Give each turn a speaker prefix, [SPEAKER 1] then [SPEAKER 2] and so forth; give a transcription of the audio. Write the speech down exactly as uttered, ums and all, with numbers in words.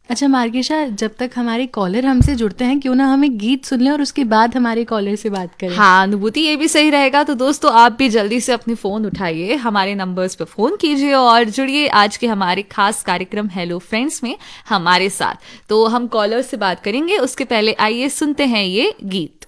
[SPEAKER 1] अच्छा मार्गिशा, जब तक हमारे कॉलर हमसे जुड़ते हैं, क्यों ना हम एक गीत सुन लें और उसके बाद हमारे कॉलर से बात करें।
[SPEAKER 2] हाँ अनुभूति, ये भी सही रहेगा। तो दोस्तों आप भी जल्दी से अपने फोन उठाइए, हमारे नंबर्स पे फोन कीजिए और जुड़िए आज के हमारे खास कार्यक्रम हेलो फ्रेंड्स में हमारे साथ। तो हम कॉलर से बात करेंगे, उसके पहले आइए सुनते हैं ये गीत।